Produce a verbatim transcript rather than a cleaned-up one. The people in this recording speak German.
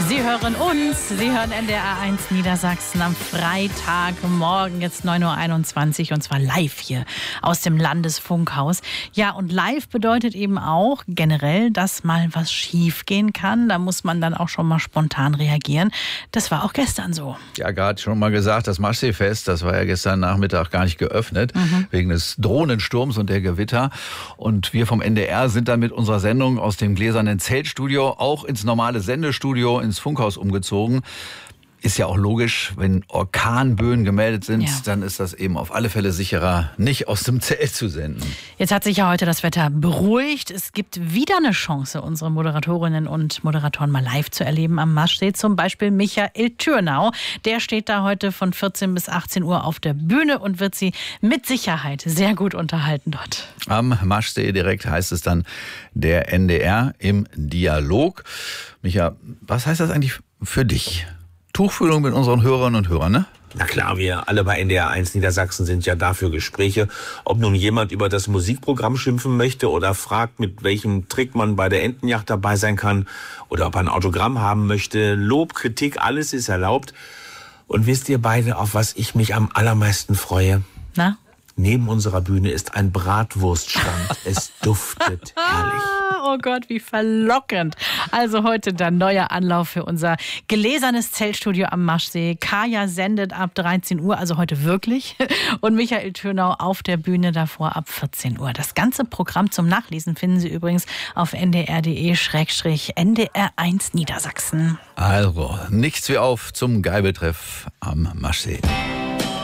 Sie hören uns, Sie hören N D R eins Niedersachsen am Freitagmorgen, jetzt neun Uhr einundzwanzig und zwar live hier aus dem Landesfunkhaus. Ja, und live bedeutet eben auch generell, dass mal was schief gehen kann. Da muss man dann auch schon mal spontan reagieren. Das war auch gestern so. Ja, gerade schon mal gesagt, das Maschseefest, das war ja gestern Nachmittag gar nicht geöffnet, mhm. wegen des Drohnensturms und der Gewitter. Und wir vom N D R sind dann mit unserer Sendung aus dem gläsernen Zeltstudio auch ins normale Sendestudio, ins Funkhaus umgezogen. Ist ja auch logisch, wenn Orkanböen gemeldet sind, ja. dann ist das eben auf alle Fälle sicherer, nicht aus dem Zelt zu senden. Jetzt hat sich ja heute das Wetter beruhigt. Es gibt wieder eine Chance, unsere Moderatorinnen und Moderatoren mal live zu erleben am Maschsee. Zum Beispiel Michael Thürnau. Der steht da heute von vierzehn bis achtzehn Uhr auf der Bühne und wird Sie mit Sicherheit sehr gut unterhalten dort. Am Maschsee direkt heißt es dann der N D R im Dialog. Micha, was heißt das eigentlich für dich? Tuchfühlung mit unseren Hörerinnen und Hörern, ne? Na klar, wir alle bei N D R eins Niedersachsen sind ja dafür Gespräche. Ob nun jemand über das Musikprogramm schimpfen möchte oder fragt, mit welchem Trick man bei der Entenjacht dabei sein kann oder ob er ein Autogramm haben möchte. Lob, Kritik, alles ist erlaubt. Und wisst ihr beide, auf was ich mich am allermeisten freue? Na? Neben unserer Bühne ist ein Bratwurststand. Es duftet herrlich. Oh Gott, wie verlockend. Also heute dann neuer Anlauf für unser gläsernes Zeltstudio am Maschsee. Kaya sendet ab dreizehn Uhr, also heute wirklich. Und Michael Thürnau auf der Bühne davor ab vierzehn Uhr. Das ganze Programm zum Nachlesen finden Sie übrigens auf n d r punkt d e slash n d r eins Niedersachsen. Also, nichts wie auf zum Geibeltreff am Maschsee.